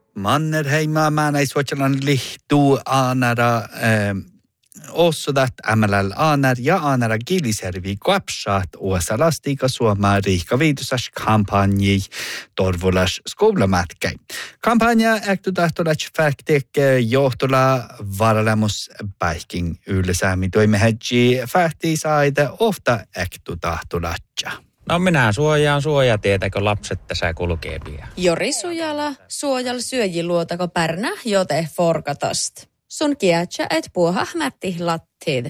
Mannerheima mä näin suotelan lihtuu aanara ossudat MLL aanar ja aanara Giliservi kuapsaat USA lastiika Suomaa riikkaviitusas kampanji torvulas skoulamätkäi. Kampanja äktutahtolas faktik johtola varalemus päihking ylläsäämi toimehedji fakti saida ofta äktutahtolatja. No minä suojaan suojatietä, kun lapset tässä kulkee pian. Jori Sujala suojal syöjiluotako pärnä jote forkatast. Sun kiätsä et puoha mätti lattid.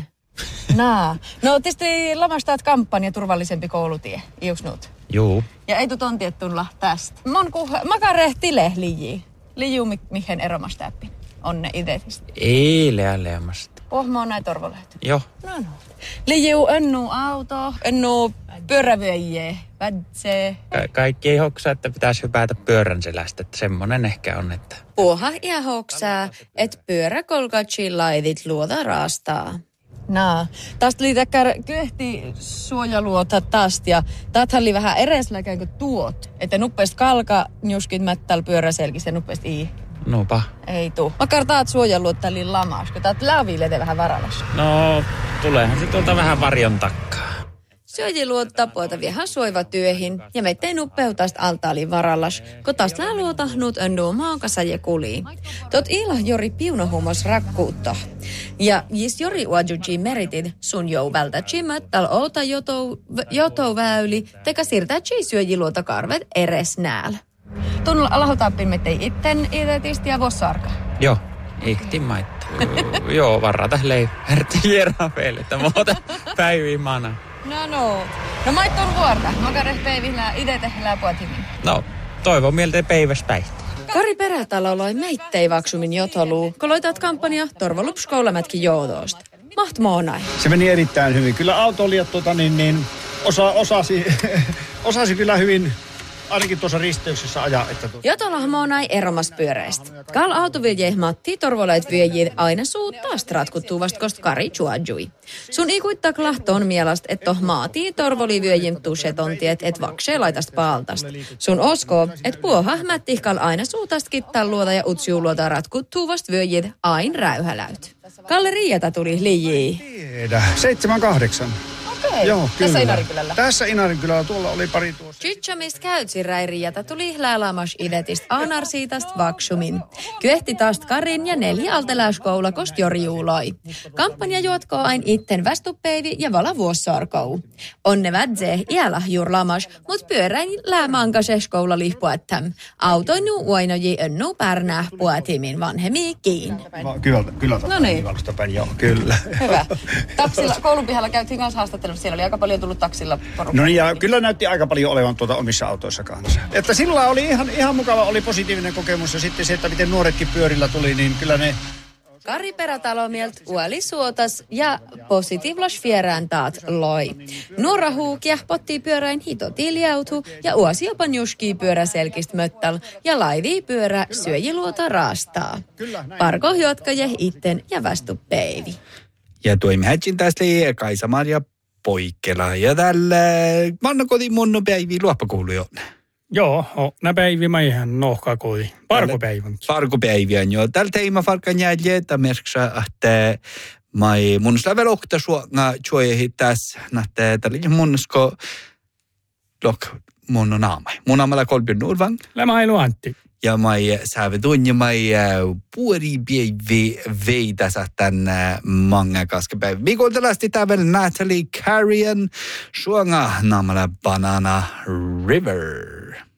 No tietysti lamastaat kampanja turvallisempi koulutie, iuks nuut? Juu. Ja ei tuton tiettulla tästä. Makare tile liji. Liju mihin eromastäppi. Onne idetistä. Ei leämmästä. Pohmo on näin torvolehti. Joo. No. Liju ennu auto, ennu pyörävyöjiä, vädsee. Kaikki ei hoksaa, että pitäisi hypätä pyörän selästä, että semmonen ehkä on, että... Puoha ja hoksaa, et pyöräkolkatsi laidit luoda raastaa. No, tästä oli täkkär kyhti suojaluota tästä ja täältä oli vähän eresläkään kuin tuot. Että nuppeist kalka njuskit mättäl pyöräselkistä ja nuppeist ii. Nopa. Ei tuu. Makar taat suojaluota täli lamas, kun täältä läviilete vähän varalas. No, tuleehan se tuolta vähän varjon takkaa. Syöjiluotta puolta viehän suoiva työhin ja mettei nuppeutast altaali varallas, kun taas luota nuut önnuu maakassa ja kulii. Tot ila Jori piunohumos rakkuutta. Ja jis Jori uajuji meritid sun jouvältä chimöttal outa jotou väyli teka siirtäji syöjiluota karvet eres nääl. Tunnul alhotaappin mettei itten idetisti ja vossarka. Joo, ihti maitta. Joo, varrata leivärti jerafeille, että muuta päiviin mana. No maittoon vuorta. Makare päivillä ide tehdään puotimin. No, toivon mieltä päiväs päihti. Kari Perätalo loi meittei vaksumin jotoluu, kun loitat kampanja Torvolups koulamätkin joutoosta. Maht moonai. Se meni erittäin hyvin. Kyllä autoilijat osasi kyllä hyvin, ainakin tuossa risteyksessä ajaa. Jotolah moonai eromas pyöreistä. Kal autoviejeh Matti Torvoleet viejid aina suuttaa ratkuttuu vast kost Kari chuajui. Sun ikuittak lahtoon mielast, että maatii Torvoli viejim tusetontiet et vaksee laitast paaltast. Sun osko, et puoha mättihkal aina suutast kittaa luota ja utsiu luota ratkuttuu vast viejid ain räyhäläyt. Kalle Riieta tuli liijii. Tiedä, 7-8. Okei. Joo, kyllä. Tässä Inarikylällä. Tässä Inarikylällä, tuolla oli pari tuossa. Chichamist käytsi räiriätä tuli läälamas idetist anarsiitast vaksumin. Kyehti taast Karin ja 4 alteläyskoula kost jorjuuloi. Kampanja juotkoo ain itten västupeivi ja vala vuossarkou. Onne vädze iälah jurlamas, mut pyöräin läämankase skoula lihpuettam. Autoinu uoinoji önnu pärnää puetimin vanhemiikiin. Kyllä. No niin. Joo, kyllä. Hyvä. Taksilla, koulun pihalla käytiin kanssa haastattelussa. Siellä oli aika paljon tullut taksilla porukkaa. No niin, ja kyllä näytti aika paljon olevan omissa autoissa kanssa. Että sillä oli ihan mukava, oli positiivinen kokemus. Ja sitten se, että miten nuoretkin pyörillä tuli, niin kyllä ne... Kari Perätalomielt uoli suotas ja positiivlas vierään taat loi. Nuora huukia potti pyöräin hito tiljautu ja uosi jopa njuskii pyöräselkist möttal ja laivii pyörä syöjiluota raastaa. Parko hyötkäjä itten ja västupeivi. Ja toimi hätsin tästä Kaisa-Maria Poikkela ja tällä vannakotiin mun päiviä luoppakouluja. Joo, nää päiviä mä ihan nohkakoin. Parkopäivän. Parkopäivän, joo. Tällä teima farkan jälje, että merksaa, että mun slavel okta suonga tjoehi tässä, että tällä munsko mun on naamai. Mun aamalla Kolbjörn Nordvang. Lämä Antti. Ja mai säävetun ja mai puori veidäsä tänne manga kaskepäivä. Viikoltalasti täväl Natalie Carrion suonga naamalla Banana River.